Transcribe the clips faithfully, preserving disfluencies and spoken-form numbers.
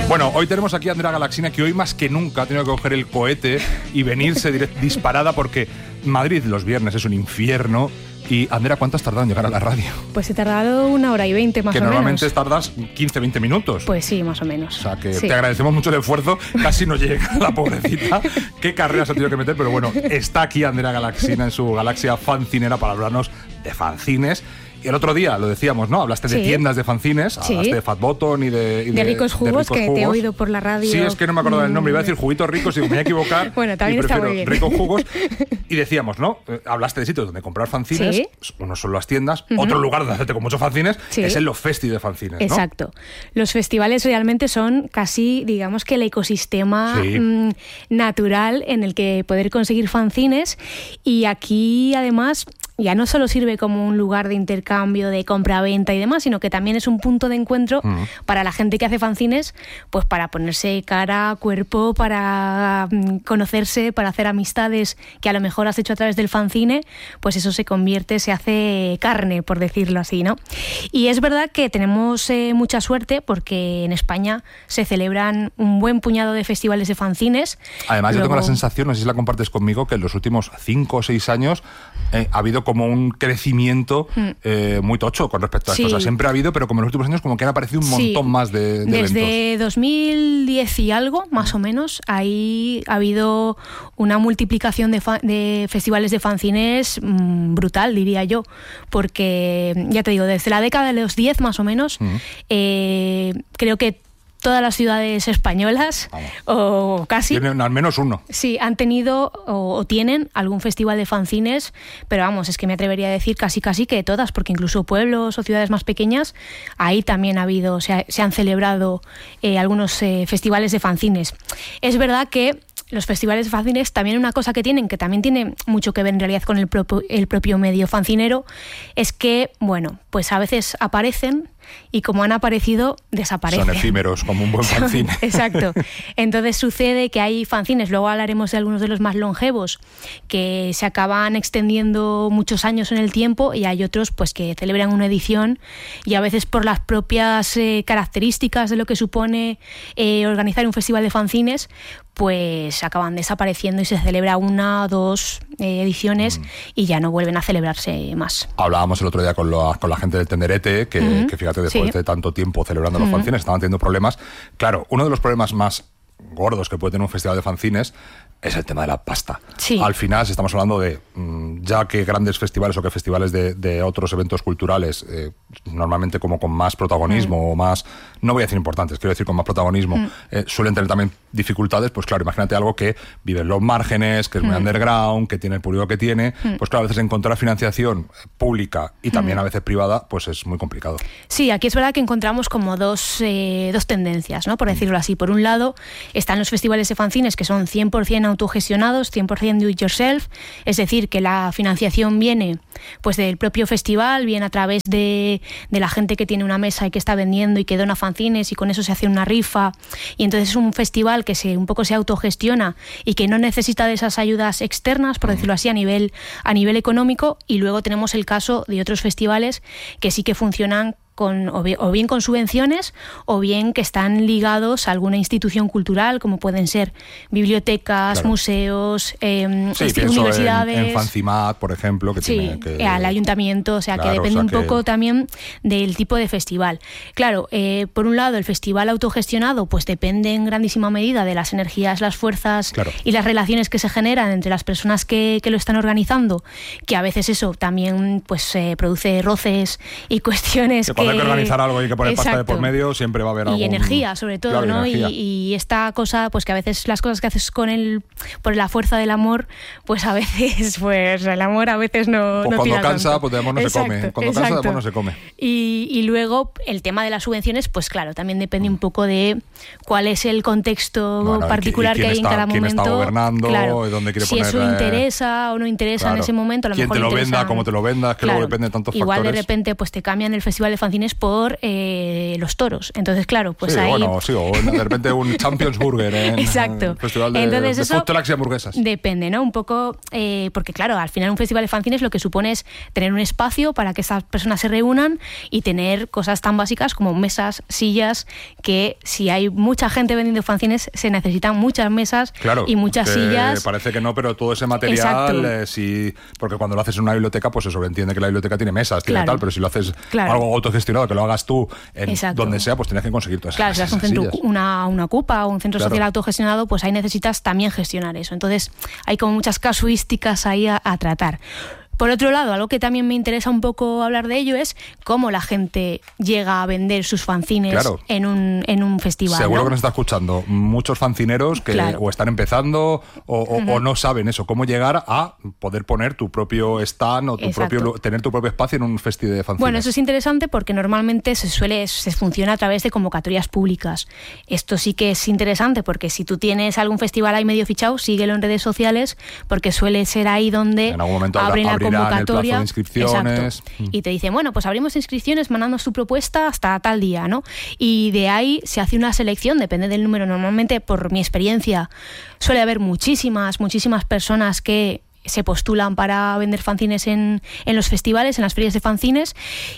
Bueno, hoy tenemos aquí a Andrea Galaxina, que hoy más que nunca ha tenido que coger el cohete y venirse direct, disparada, porque Madrid los viernes es un infierno. Y, Andrea, ¿cuánto has tardado en llegar a la radio? Pues he tardado una hora y veinte más o menos. Que normalmente tardas quince, veinte minutos. Pues sí, más o menos. O sea, que sí. Te agradecemos mucho el esfuerzo. Casi no llega la pobrecita. Qué carrera se ha tenido que meter, pero bueno, está aquí Andrea Galaxina en su galaxia fancinera para hablarnos de fanzines. Y el otro día, lo decíamos, ¿no? Hablaste de sí. tiendas de fanzines, sí. hablaste de Fat Bottom y de... Y de, de ricos jugos, de ricos que jugos. te he oído por la radio. Sí, es que no me acordaba del nombre. Iba a decir juguitos ricos y me voy a equivocar. Bueno, también y está prefiero muy bien. ricos jugos. Y decíamos, ¿no? Hablaste de sitios donde comprar fanzines. Sí. Uno son las tiendas. Uh-huh. Otro lugar donde hacerte con muchos fanzines sí. es en los festi de fanzines, ¿no? Exacto. Los festivales realmente son casi, digamos que el ecosistema sí. mmm, natural en el que poder conseguir fanzines. Y aquí, además, ya no solo sirve como un lugar de intercambio, de compra-venta y demás, sino que también es un punto de encuentro uh-huh. para la gente que hace fanzines, pues para ponerse cara, cuerpo, para conocerse, para hacer amistades que a lo mejor has hecho a través del fanzine, pues eso se convierte, se hace carne, por decirlo así, ¿no? Y es verdad que tenemos eh, mucha suerte porque en España se celebran un buen puñado de festivales de fanzines. Además, Luego... yo tengo la sensación, no sé si la compartes conmigo, que en los últimos cinco o seis años eh, ha habido como un crecimiento eh, muy tocho con respecto a sí. esto. O sea, siempre ha habido, pero como en los últimos años como que han aparecido un montón sí. más de, de Desde eventos. dos mil diez y algo, más o menos, ahí ha habido una multiplicación de, fa- de festivales de fanzines mmm, brutal, diría yo, porque, ya te digo, desde la década de los diez más o menos, uh-huh. eh, creo que todas las ciudades españolas, Vamos. o casi... Tienen al menos uno. Sí, han tenido o, o tienen algún festival de fanzines, pero vamos, es que me atrevería a decir casi casi que todas, porque incluso pueblos o ciudades más pequeñas, ahí también ha habido, o sea, se han celebrado eh, algunos eh, festivales de fanzines. Es verdad que los festivales de fanzines también una cosa que tienen, que también tiene mucho que ver en realidad con el propio, el propio medio fancinero, es que, bueno, pues a veces aparecen y como han aparecido, desaparecen. Son efímeros, como un buen fanzine. Exacto. Entonces sucede que hay fanzines, luego hablaremos de algunos de los más longevos, que se acaban extendiendo muchos años en el tiempo, y hay otros pues que celebran una edición y a veces por las propias eh, características de lo que supone eh, organizar un festival de fanzines, pues acaban desapareciendo y se celebra una o dos eh, ediciones mm. y ya no vuelven a celebrarse más. Hablábamos el otro día con, lo, con la gente del Tenderete, que, mm-hmm. que fíjate, después sí. de tanto tiempo celebrando los mm-hmm. fanzines, estaban teniendo problemas. Claro, uno de los problemas más gordos que puede tener un festival de fanzines es el tema de la pasta. Sí. Al final, si estamos hablando de, ya que grandes festivales o que festivales de, de otros eventos culturales, eh, normalmente como con más protagonismo mm. o más, no voy a decir importantes, quiero decir con más protagonismo, mm. eh, suelen tener también dificultades, pues claro, imagínate algo que vive en los márgenes, que es muy mm. underground, que tiene el público que tiene, mm. pues claro, a veces encontrar financiación pública y también mm. a veces privada, pues es muy complicado. Sí, aquí es verdad que encontramos como dos, eh, dos tendencias, ¿no? Por decirlo así. Por un lado, están los festivales de fanzines que son cien por ciento autogestionados, cien por ciento do it yourself, es decir, que la financiación viene pues del propio festival, viene a través de, de la gente que tiene una mesa y que está vendiendo y que dona fanzines, y con eso se hace una rifa, y entonces es un festival que se, un poco se autogestiona y que no necesita de esas ayudas externas, por decirlo así, a nivel, a nivel económico. Y luego tenemos el caso de otros festivales que sí que funcionan con, o, bien, o bien con subvenciones, o bien que están ligados a alguna institución cultural, como pueden ser bibliotecas, claro. museos, eh, sí, universidades. En, en Fancimat, por ejemplo, que sí, tiene que... al ayuntamiento, o sea, claro, que depende o sea, un poco que... también del tipo de festival. Claro, eh, por un lado, el festival autogestionado, pues depende en grandísima medida de las energías, las fuerzas claro. y las relaciones que se generan entre las personas que, que lo están organizando, que a veces eso también pues eh, produce roces y cuestiones que que... que organizar algo y que poner Exacto. pasta de por medio, siempre va a haber algo. Y energía, sobre todo, claro, ¿no? Y, y esta cosa, pues que a veces las cosas que haces con el, por la fuerza del amor, pues a veces, pues el amor a veces no, pues no cuando tira cansa, tanto. pues de amor no exacto, se come. Cuando exacto. cansa, de amor no se come. Y, y luego el tema de las subvenciones, pues claro, también depende un poco de cuál es el contexto bueno, particular y, y que hay está, en cada quién momento. Está gobernando, claro, dónde quiere si poner, eso interesa o no interesa claro. en ese momento, a lo quién mejor te lo interesa, venda, cómo te lo vendas, que claro, luego depende de tantos igual factores. Igual de repente pues te cambian el Festival de Fanzines fanzines por eh, los toros. Entonces, claro, pues sí, ahí... bueno, sí, o de repente un Champions Burger en Exacto. el festival de, Entonces, de eso food trucks y hamburguesas. Depende, ¿no? Un poco, eh, porque claro, al final un festival de fanzines lo que supone es tener un espacio para que esas personas se reúnan y tener cosas tan básicas como mesas, sillas, que si hay mucha gente vendiendo fanzines se necesitan muchas mesas claro, y muchas sillas. Parece que no, pero todo ese material, eh, sí, porque cuando lo haces en una biblioteca, pues se sobreentiende que la biblioteca tiene mesas, tiene claro. tal, pero si lo haces claro. algo autogestionado, que lo hagas tú en Exacto. donde sea, pues tienes que conseguir todas claro, esas si haces un centro, sillas. una, una ocupa o un centro claro. social autogestionado, pues ahí necesitas también gestionar eso. Entonces hay como muchas casuísticas ahí a, a tratar. Por otro lado, algo que también me interesa un poco hablar de ello es cómo la gente llega a vender sus fanzines claro. en, un, en un festival. Seguro ¿no? que nos está escuchando muchos fanzineros que claro. o están empezando o, o, uh-huh. o no saben eso, cómo llegar a poder poner tu propio stand o tu propio, tener tu propio espacio en un festival de fanzines. Bueno, eso es interesante porque normalmente se suele se funciona a través de convocatorias públicas. Esto sí que es interesante porque si tú tienes algún festival ahí medio fichado, síguelo en redes sociales porque suele ser ahí donde en algún momento abren la convocatoria. El plazo de inscripciones. Exacto. Y te dicen, bueno, pues abrimos inscripciones, mandando su propuesta hasta tal día, ¿no? Y de ahí se hace una selección, depende del número. Normalmente, por mi experiencia, suele haber muchísimas, muchísimas personas que se postulan para vender fanzines en, en los festivales, en las ferias de fanzines.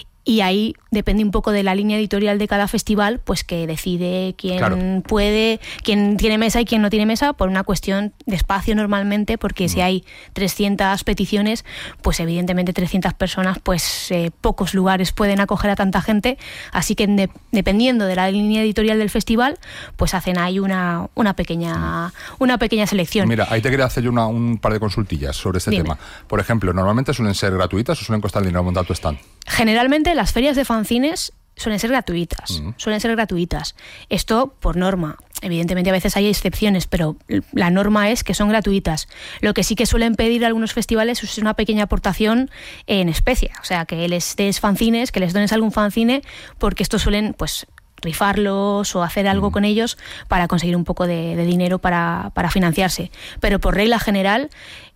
Y ahí depende un poco de la línea editorial de cada festival, pues que decide quién claro. puede, quién tiene mesa y quién no tiene mesa, por una cuestión de espacio normalmente, porque mm. si hay trescientas peticiones, pues evidentemente trescientas personas, pues eh, pocos lugares pueden acoger a tanta gente, así que de, dependiendo de la línea editorial del festival, pues hacen ahí una, una, pequeña, una pequeña selección. Mira, ahí te quería hacer yo una, un par de consultillas sobre este Dime. tema. Por ejemplo, ¿normalmente suelen ser gratuitas o suelen costar dinero montar tu stand? Generalmente las ferias de fanzines suelen ser gratuitas, uh-huh. suelen ser gratuitas. Esto por norma. Evidentemente a veces hay excepciones, pero la norma es que son gratuitas. Lo que sí que suelen pedir algunos festivales es una pequeña aportación en especie, o sea, que les des fanzines, que les dones algún fanzine, porque estos suelen, pues, rifarlos o hacer algo uh-huh. con ellos para conseguir un poco de, de dinero para, para financiarse. Pero por regla general,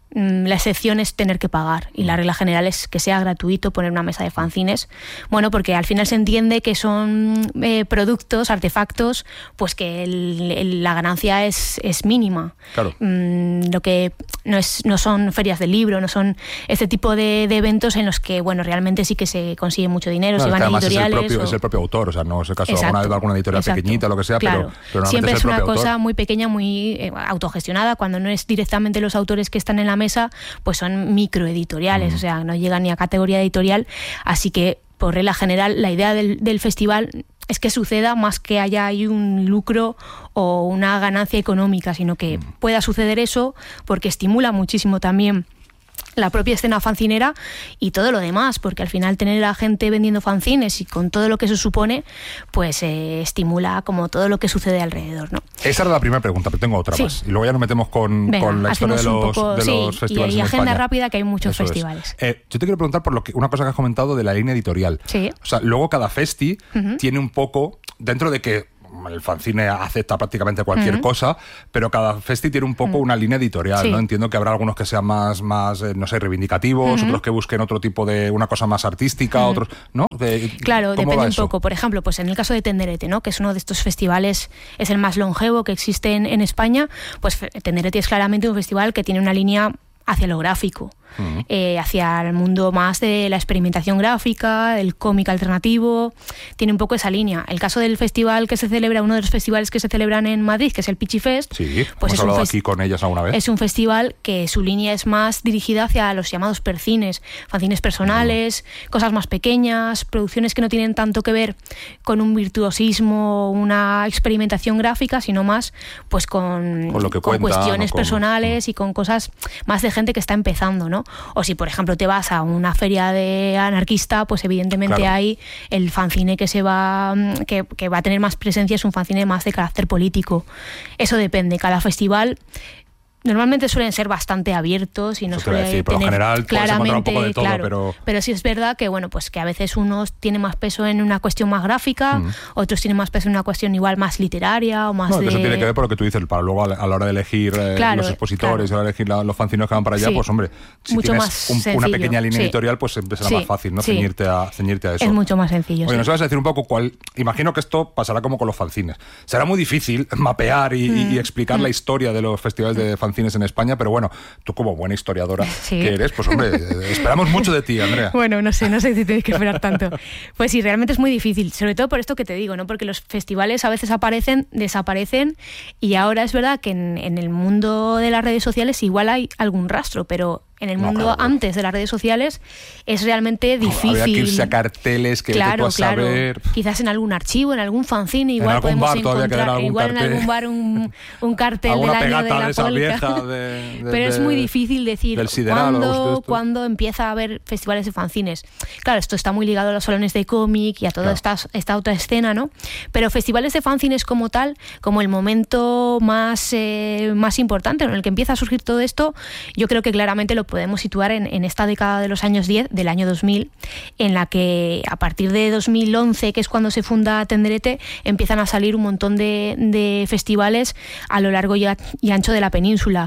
la excepción es tener que pagar y la regla general es que sea gratuito poner una mesa de fanzines, bueno, porque al final se entiende que son eh, productos, artefactos, pues que el, el, la ganancia es, es mínima. Claro. Mm, lo que no es no son ferias del libro, no son este tipo de, de eventos en los que, bueno, realmente sí que se consigue mucho dinero, no, se van es que editoriales. Es el, propio, o... es el propio autor, o sea, no es el caso exacto, alguna vez de alguna editorial exacto, pequeñita, lo que sea, claro. pero, pero siempre es, es una autor. cosa muy pequeña, muy eh, autogestionada, cuando no es directamente los autores que están en la mesa, pues son microeditoriales, mm. o sea, no llegan ni a categoría editorial, así que por regla general la idea del, del festival es que suceda más que haya ahí un lucro o una ganancia económica, sino que mm. pueda suceder eso porque estimula muchísimo también la propia escena fancinera y todo lo demás, porque al final tener a la gente vendiendo fanzines y con todo lo que eso supone, pues eh, estimula como todo lo que sucede alrededor, ¿no? Esa era la primera pregunta, pero tengo otra sí. más. Y luego ya nos metemos con, Venga, con la historia de los, poco, de sí, los festivales y, y en agenda España. rápida, que hay muchos eso festivales. Eh, yo te quiero preguntar por lo que, una cosa que has comentado de la línea editorial. Sí. O sea, luego cada festi uh-huh. tiene un poco, dentro de que el fanzine acepta prácticamente cualquier uh-huh. cosa, pero cada festi tiene un poco uh-huh. una línea editorial, sí. ¿no? Entiendo que habrá algunos que sean más, más eh, no sé, reivindicativos, uh-huh. otros que busquen otro tipo de, una cosa más artística, uh-huh. otros, ¿no? De, claro, depende un eso? poco. Por ejemplo, pues en el caso de Tenderete, ¿no? Que es uno de estos festivales, es el más longevo que existe en, en España, pues Tenderete es claramente un festival que tiene una línea hacia lo gráfico. Uh-huh. eh, hacia el mundo más de la experimentación gráfica, el cómic alternativo, tiene un poco esa línea. El caso del festival que se celebra, uno de los festivales que se celebran en Madrid, que es el Pichifest, sí, pues hemos es hablado un fest- aquí con ellas alguna vez. Es un festival que su línea es más dirigida hacia los llamados percines, fanzines personales, uh-huh. cosas más pequeñas, producciones que no tienen tanto que ver con un virtuosismo, una experimentación gráfica, sino más pues con, con, lo que con cuentan, cuestiones con... personales y con cosas más de gente que está empezando, ¿no? O si, por ejemplo, te vas a una feria de anarquista, pues evidentemente claro. hay el fanzine que se va que, que va a tener más presencia, es un fanzine más de carácter político. Eso depende. Cada festival normalmente suelen ser bastante abiertos y no suelen decir, por tener lo general, claramente, un poco de todo, claro, pero... pero sí es verdad que bueno, pues que a veces unos tienen más peso en una cuestión más gráfica, mm. otros tienen más peso en una cuestión igual más literaria o más no, de... eso tiene que ver por lo que tú dices, para luego a la hora de elegir eh, claro, los expositores, claro. a la hora de elegir la, los fanzines que van para allá, sí. pues hombre, si mucho tienes un, una pequeña línea sí. editorial, pues será sí. más fácil, ¿no? Sí. Ceñirte, a, ceñirte a eso. Es mucho más sencillo. Oye, sí. nos vas a decir un poco cuál... Imagino que esto pasará como con los fanzines. Será muy difícil mapear y, mm. y explicar mm. la historia de los festivales de fanzines en España, pero bueno, tú como buena historiadora sí. que eres, pues hombre, esperamos mucho de ti, Andrea. Bueno, no sé, no sé si tienes que esperar tanto. Pues sí, realmente es muy difícil, sobre todo por esto que te digo, ¿no? Porque los festivales a veces aparecen, desaparecen, y ahora es verdad que en, en el mundo de las redes sociales igual hay algún rastro, pero en el mundo no, claro, antes de las redes sociales es realmente difícil. Había que irse a carteles que claro, te claro. saber. Quizás en algún archivo, en algún fanzine, igual en algún podemos bar, encontrar, algún igual cartel. en algún bar un, un cartel del año de la de polka. De, de, Pero de, es muy difícil decir cuándo, cuándo empieza a haber festivales de fanzines. Claro, esto está muy ligado a los salones de cómic y a toda claro. esta, esta otra escena, ¿no? Pero festivales de fanzines como tal, como el momento más, eh, más importante en el que empieza a surgir todo esto, yo creo que claramente lo podemos situar en en esta década de los años diez, del año dos mil, en la que a partir de dos mil once, que es cuando se funda Tenderete, empiezan a salir un montón de, de festivales a lo largo y, a, y ancho de la península,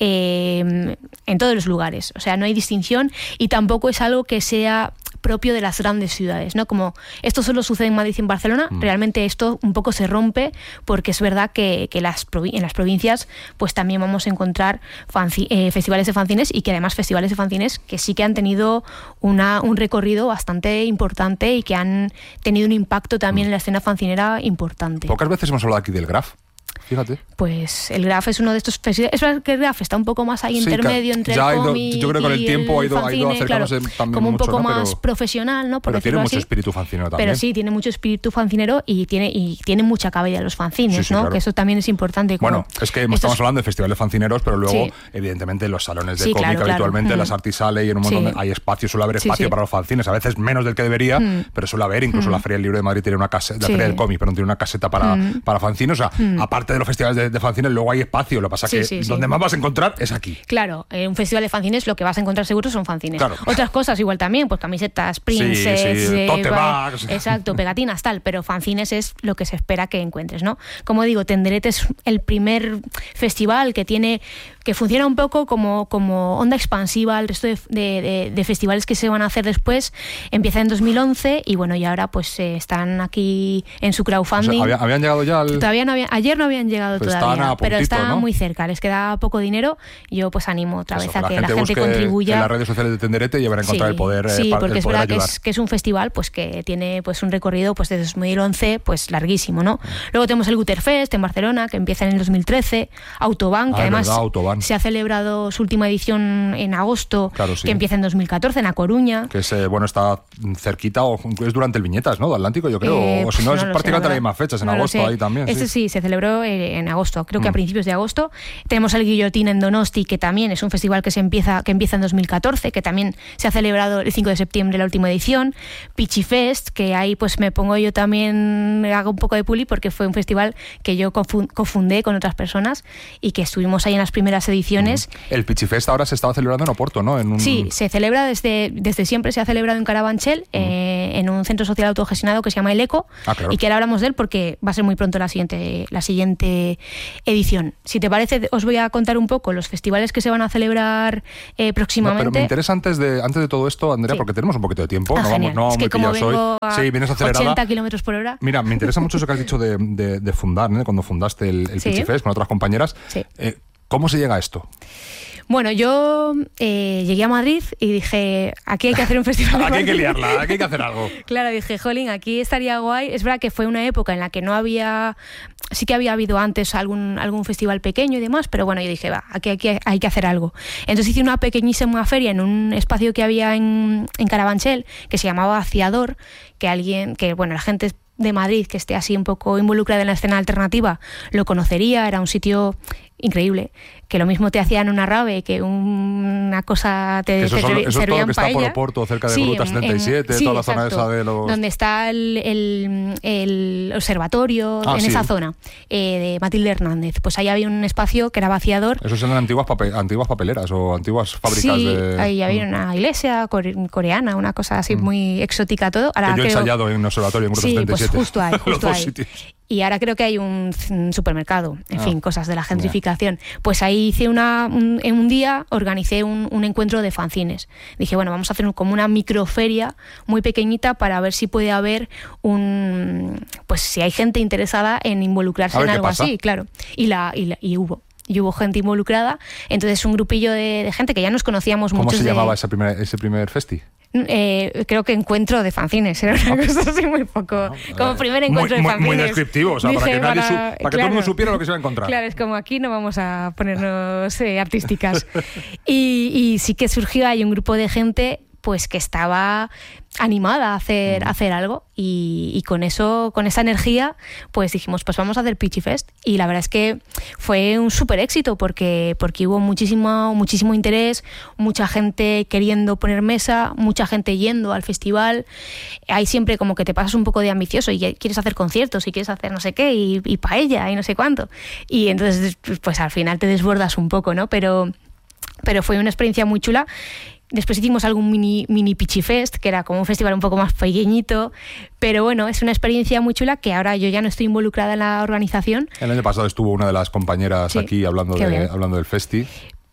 eh, en todos los lugares. O sea, no hay distinción y tampoco es algo que sea propio de las grandes ciudades, ¿no? Como esto solo sucede en Madrid y en Barcelona, mm. realmente esto un poco se rompe porque es verdad que, que las en las provincias pues también vamos a encontrar fanci eh, festivales de fanzines y que además festivales de fanzines que sí que han tenido una, un recorrido bastante importante y que han tenido un impacto también mm. en la escena fancinera importante. Pocas veces hemos hablado aquí del Graf. Fíjate. Pues el Graf es uno de estos festivales. Es verdad que el Graf está un poco más ahí sí, intermedio entre ya el cómic. Yo creo que con el tiempo ha ido, fanzine, ha ido acercándose claro, también como un mucho, poco ¿no? más pero, profesional, ¿no? Por pero tiene mucho así. espíritu fancinero también. Pero sí, tiene mucho espíritu fancinero y tiene y tiene mucha cabida los fanzines, sí, sí, ¿no? Claro. Que eso también es importante. Como bueno, es que estos... estamos hablando de festivales fanzineros, pero luego, sí. evidentemente, los salones de sí, cómic claro, habitualmente, claro. las artisales y en un montón sí. de, hay espacio, suele haber espacio sí, sí. para los fanzines, a veces menos del que debería, mm. pero suele haber, incluso mm. la Feria del Libro de Madrid tiene una caseta, la sí. Feria del Cómic, pero tiene una caseta para, mm. para fanzines, o sea, mm. aparte de los festivales de, de fanzines, luego hay espacio. Lo que pasa es sí, que sí, donde sí. más vas a encontrar es aquí. Claro, en un festival de fanzines lo que vas a encontrar seguro son fanzines. Claro. Otras cosas igual también, pues camisetas, princes, sí, sí. Eh, tote bags. Exacto, pegatinas, tal, pero fanzines es lo que se espera que encuentres, ¿no? Como digo, Tenderete es el primer festival que tiene que funciona un poco como, como onda expansiva al resto de, de, de, de festivales que se van a hacer después. Empieza en dos mil once y bueno, y ahora pues eh, están aquí en su crowdfunding. O sea, ¿habían llegado ya al... Todavía no habían, ayer no habían llegado pues todavía, puntito, pero está ¿no? muy cerca, les queda poco dinero. Yo pues animo otra Eso, vez a que la gente, la gente contribuya. En las redes sociales de Tenderete y van a encontrar sí, el poder Sí, eh, porque el es poder verdad ayudar. que es, que es un festival pues que tiene pues un recorrido pues desde dos mil once pues larguísimo, ¿no? Mm. Luego tenemos el Guterfest en Barcelona, que empieza en el dos mil trece, Autobahn, que ah, además verdad, Autobahn. se ha celebrado su última edición en agosto, claro, sí. que empieza en dos mil catorce en A Coruña. Que es, eh, bueno, está cerquita, o es durante el Viñetas, ¿no? De Atlántico, yo creo, eh, o, o si no, pues es no prácticamente las mismas fechas, en no agosto ahí también. Este sí, sí se celebró eh, en agosto, creo que mm. a principios de agosto. Tenemos el Guillotín en Donosti, que también es un festival que se empieza que empieza en dos mil catorce, que también se ha celebrado el cinco de septiembre la última edición. Pichifest, que ahí pues me pongo yo también, hago un poco de puli, porque fue un festival que yo cofundé con otras personas y que estuvimos ahí en las primeras ediciones. Mm. El Pichifest ahora se estaba celebrando en Oporto, ¿no? En un... Sí, se celebra desde, desde siempre, se ha celebrado en Carabanchel, mm. eh, en un centro social autogestionado que se llama El Eco, ah, claro. y que ahora hablamos de él porque va a ser muy pronto la siguiente, la siguiente edición. Si te parece, os voy a contar un poco los festivales que se van a celebrar eh, próximamente. No, pero me interesa antes de, antes de todo esto, Andrea, sí. porque tenemos un poquito de tiempo, ah, no genial. vamos, no es que muy como vengo hoy. A sí, vienes acelerada. ochenta kilómetros por hora. Mira, me interesa mucho eso que has dicho de, de, de fundar, ¿no? Cuando fundaste el, el sí. Pichifest con otras compañeras. Sí. Eh, ¿Cómo se llega a esto? Bueno, yo eh, llegué a Madrid y dije, aquí hay que hacer un festival de Aquí hay que liarla, aquí hay que hacer algo. Claro, dije, jolín, aquí estaría guay. Es verdad que fue una época en la que no había... Sí que había habido antes algún, algún festival pequeño y demás, pero bueno, yo dije, va, aquí hay que, hay que hacer algo. Entonces hice una pequeñísima feria en un espacio que había en, en Carabanchel, que se llamaba Aciador, que alguien, que bueno, la gente de Madrid que esté así un poco involucrada en la escena alternativa lo conocería. Era un sitio increíble, que lo mismo te hacían una rave, que un, una cosa te eso, servían eso es todo lo que está paella. por Oporto, cerca de Sí, Gruta en, setenta y siete, en, sí, toda la exacto, zona esa de los... donde está el, el, el observatorio, ah, en sí. esa zona, eh, de Matilde Hernández. Pues ahí había un espacio que era vaciador. Esos eran antiguas, papel, antiguas papeleras o antiguas fábricas sí, de... ahí había una iglesia core, coreana, una cosa así mm. muy exótica todo. Ahora que yo he creo... ensayado en un observatorio en Gruta sí, setenta y siete. Pues justo ahí, justo ahí. Sitios. Y ahora creo que hay un supermercado, en ah, fin, cosas de la gentrificación. Yeah. Pues ahí hice una, un, en un día organicé un, un encuentro de fanzines. Dije, bueno, vamos a hacer como una microferia muy pequeñita para ver si puede haber un, pues si hay gente interesada en involucrarse en algo así, claro. Y la, y la, y hubo. Y hubo gente involucrada, entonces un grupillo de, de gente que ya nos conocíamos mucho. ¿Cómo se de, llamaba ese primer, ese primer festi? Eh, creo que encuentro de fanzines, era una okay. cosa así muy poco, no, como eh, primer encuentro muy, de fanzines. Muy descriptivo, o sea, Dije, para que, nadie para, su, para que claro, todo el mundo supiera lo que se iba a encontrar. Claro, es como aquí no vamos a ponernos eh, artísticas. y, y sí que surgió ahí un grupo de gente pues que estaba animada a hacer, mm. a hacer algo y, y con eso, con esa energía, pues dijimos, pues vamos a hacer Pitchy Fest. Y la verdad es que fue un súper éxito porque, porque hubo muchísimo, muchísimo interés, mucha gente queriendo poner mesa, mucha gente yendo al festival. Hay siempre como que te pasas un poco de ambicioso y quieres hacer conciertos y quieres hacer no sé qué y, y paella y no sé cuánto. Y entonces, pues al final te desbordas un poco, ¿no? Pero, pero fue una experiencia muy chula. Después hicimos algún mini, mini Pitchy Fest, que era como un festival un poco más pequeñito, pero bueno, es una experiencia muy chula que ahora yo ya no estoy involucrada en la organización. El año pasado estuvo una de las compañeras sí, aquí hablando, de, hablando del festi.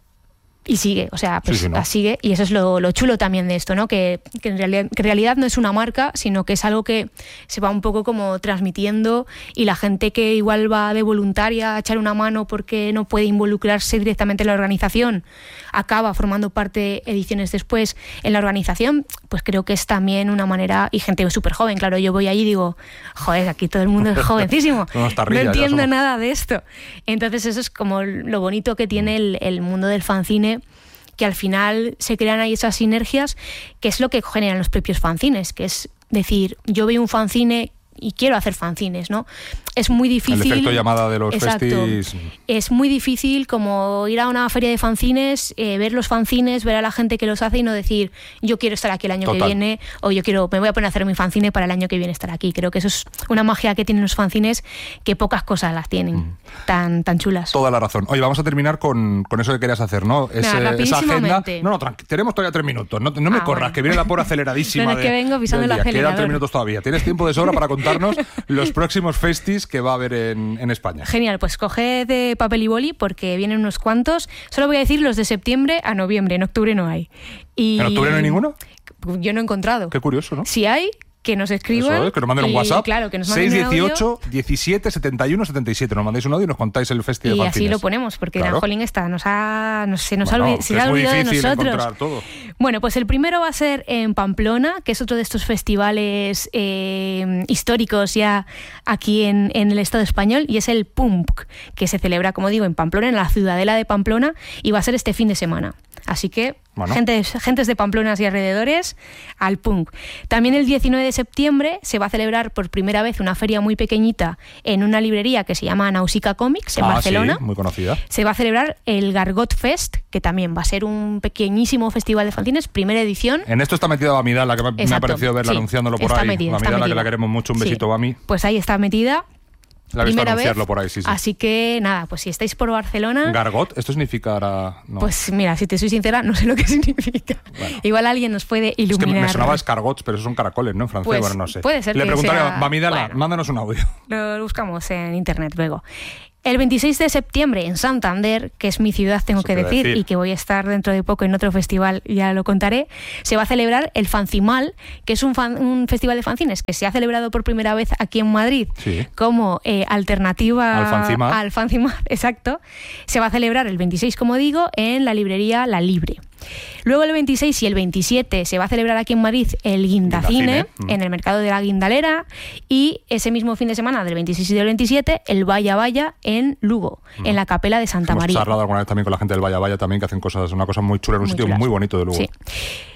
Y sigue, o sea, pues sí, sí, ¿no? sigue, y eso es lo, lo chulo también de esto, ¿no? Que, que, en realidad, que en realidad no es una marca, sino que es algo que se va un poco como transmitiendo y la gente que igual va de voluntaria a echar una mano porque no puede involucrarse directamente en la organización, acaba formando parte ediciones después en la organización, pues creo que es también una manera, y gente súper joven, claro, yo voy allí y digo, joder, aquí todo el mundo es jovencísimo, no, no entiendo nada de esto. Entonces eso es como lo bonito que tiene el, el mundo del fanzine, que al final se crean ahí esas sinergias, que es lo que generan los propios fanzines, que es decir, yo veo un fanzine y quiero hacer fanzines, ¿no? Es muy difícil... El efecto llamada de los exacto, festis... Es muy difícil como ir a una feria de fanzines, eh, ver los fanzines, ver a la gente que los hace y no decir, yo quiero estar aquí el año Total. que viene, o yo quiero, me voy a poner a hacer mi fanzine para el año que viene estar aquí. Creo que eso es una magia que tienen los fanzines, que pocas cosas las tienen, mm. tan, tan chulas. Toda la razón. Oye, vamos a terminar con, con eso que querías hacer, ¿no? Ese, Mira, esa agenda... No, no, tranqui, tenemos todavía tres minutos. No, no me ah, corras, bueno. que viene la por aceleradísima. No, no, de, que vengo pisando el acelerador. Quedan tres minutos todavía. Tienes tiempo de sobra para contarnos los próximos festis que va a haber en, en España. Genial, pues coged de papel y boli porque vienen unos cuantos. Solo voy a decir los de septiembre a noviembre, en octubre no hay. Y ¿En octubre no hay ninguno? Yo no he encontrado. Qué curioso, ¿no? Si hay, que nos escriban. Eso es, que nos manden y, un WhatsApp. Claro, que nos manden seis dieciocho diecisiete setenta y uno setenta y siete. Nos mandéis un audio y nos contáis el festival de Y fanzines. así lo ponemos, porque claro. Anjolín está, nos ha, no sé, nos bueno, ha, se ha olvidado de nosotros. Todo. Bueno, pues el primero va a ser en Pamplona, que es otro de estos festivales eh, históricos ya aquí en, en el Estado español, y es el P U M P, que se celebra, como digo, en Pamplona, en la ciudadela de Pamplona, y va a ser este fin de semana. Así que, bueno. gentes, gentes de Pamplona y alrededores, al punk. También el diecinueve de septiembre se va a celebrar por primera vez una feria muy pequeñita en una librería que se llama Nausicaa Comics, en ah, Barcelona. Sí, muy conocida. Se va a celebrar el Gargot Fest, que también va a ser un pequeñísimo festival de fanzines, primera edición. En esto está metida Bamidala, que me, me ha parecido verla sí, anunciándolo por ahí. Metida, Bamidala, que la queremos mucho, un besito, sí. Bami. Pues ahí está metida. La he visto primera anunciarlo vez, por ahí, sí, sí. Así que nada, pues si estáis por Barcelona... ¿Gargot? ¿Esto significará...? No. Pues mira, si te soy sincera, no sé lo que significa. Bueno. Igual alguien nos puede iluminar. Es que me sonaba escargots, pero esos son caracoles, ¿no? En francés, pues, bueno, no sé. Puede ser. Le que preguntaré sea... a Bamidala, bueno, mándanos un audio. Lo buscamos en internet luego. El veintiséis de septiembre en Santander, que es mi ciudad, tengo que decir, decir, y que voy a estar dentro de poco en otro festival, ya lo contaré, se va a celebrar el Fancimal, que es un, fan, un festival de fanzines que se ha celebrado por primera vez aquí en Madrid sí. como eh, alternativa al Fancimal. al Fancimal, exacto. Se va a celebrar el veintiséis, como digo, en la librería La Libre. Luego el veintiséis y el veintisiete se va a celebrar aquí en Madrid el Guindacine, Guindacine. en el mercado de la Guindalera, y ese mismo fin de semana del veintiséis y del veintisiete el Vaya Vaya en Lugo, mm. en la Capela de Santa Hemos María. Hemos charlado alguna vez también con la gente del Vaya Vaya también, que hacen cosas, una cosa muy chula en un muy sitio chulas. muy bonito de Lugo. Sí.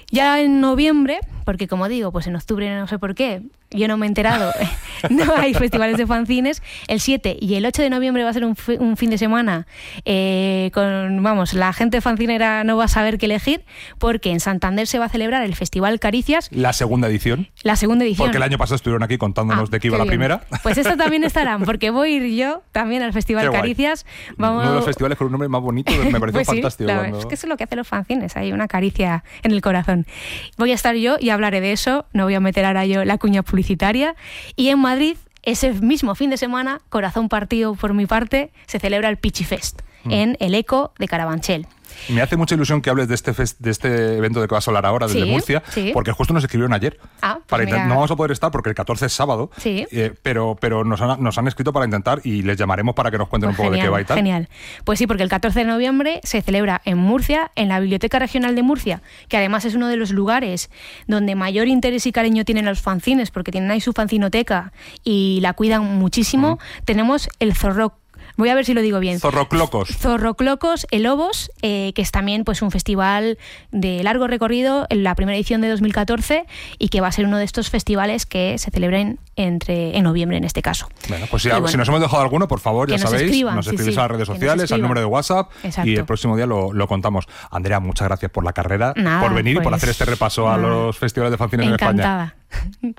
Ya en noviembre, porque como digo, pues en octubre no sé por qué, yo no me he enterado, no hay festivales de fanzines. El siete y el ocho de noviembre va a ser un, fi- un fin de semana eh, con, vamos, la gente fanzinera no va a saber qué elegir, porque en Santander se va a celebrar el Festival Caricias. La segunda edición. La segunda edición. Porque el año pasado estuvieron aquí contándonos Ah, de qué iba qué la bien. primera. Pues esta también estarán, porque voy a ir yo también al Festival Qué guay. Caricias. Vamos... Uno de los festivales con un nombre más bonito, me pareció Pues sí, fantástico. la- cuando- Es que eso es lo que hacen los fanzines, hay una caricia en el corazón. Voy a estar yo y hablaré de eso, no voy a meter ahora yo la cuña publicitaria. Y en Madrid, ese mismo fin de semana, corazón partido por mi parte, se celebra el Pichi Fest mm. en el Eco de Carabanchel. Me hace mucha ilusión que hables de este fest, de este evento de que vas a hablar ahora, desde Sí, Murcia, sí. porque justo nos escribieron ayer. Ah, pues para mira. intent- No vamos a poder estar porque el catorce es sábado, Sí. eh, pero, pero nos, han, nos han escrito para intentar y les llamaremos para que nos cuenten Pues un poco genial, de qué va y tal. Genial. Pues sí, porque el catorce de noviembre se celebra en Murcia, en la Biblioteca Regional de Murcia, que además es uno de los lugares donde mayor interés y cariño tienen los fanzines, porque tienen ahí su fanzinoteca y la cuidan muchísimo. Mm. Tenemos el Zorro. Voy a ver si lo digo bien. Zorroclocos. Zorroclocos, el Lobos, eh, que es también pues un festival de largo recorrido, en la primera edición de dos mil catorce, y que va a ser uno de estos festivales que se celebren entre en noviembre en este caso. Bueno, pues si, bueno, si nos hemos dejado alguno, por favor, ya que nos sabéis, escriban, nos sí, escribís sí, a las redes que nos sociales, al escriban. número de WhatsApp, Exacto. y el próximo día lo, lo contamos. Andrea, muchas gracias por la carrera, Nada, por venir pues, y por hacer este repaso a nada. los festivales de fanzines en España. Encantada.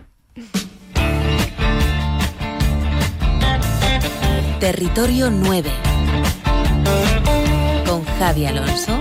Territorio nueve con Javi Alonso